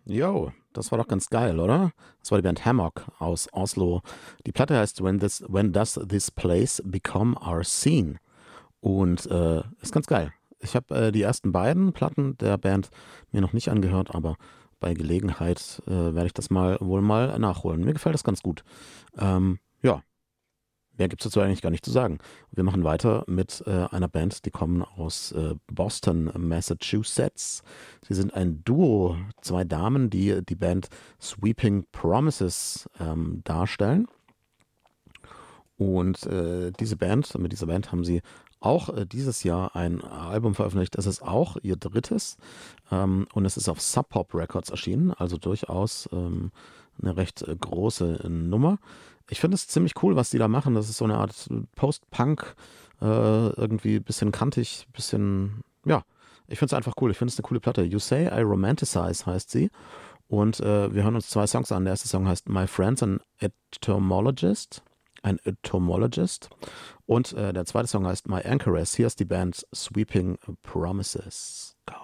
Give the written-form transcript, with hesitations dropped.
Yo, das war doch ganz geil, oder? Das war die Band Hammock aus Oslo. Die Platte heißt When Does This Place Become Our Scene? Und ist ganz geil. Ich habe die ersten beiden Platten der Band mir noch nicht angehört, aber bei Gelegenheit werde ich das wohl mal nachholen. Mir gefällt das ganz gut. Ja, mehr gibt es dazu eigentlich gar nicht zu sagen. Wir machen weiter mit einer Band, die kommen aus Boston, Massachusetts. Sie sind ein Duo, zwei Damen, die die Band Sweeping Promises darstellen. Und mit dieser Band haben sie auch dieses Jahr ein Album veröffentlicht. Es ist auch ihr drittes und es ist auf Sub Pop Records erschienen, also durchaus eine recht große Nummer. Ich finde es ziemlich cool, was die da machen. Das ist so eine Art Post-Punk, irgendwie bisschen kantig, bisschen, ja, ich finde es einfach cool. Ich finde es eine coole Platte. You Say I Romanticize heißt sie. Und wir hören uns zwei Songs an. Der erste Song heißt My Friend's an Entomologist. Ein Entomologist. Und der zweite Song heißt My Anchoress. Hier ist die Band Sweeping Promises. Go.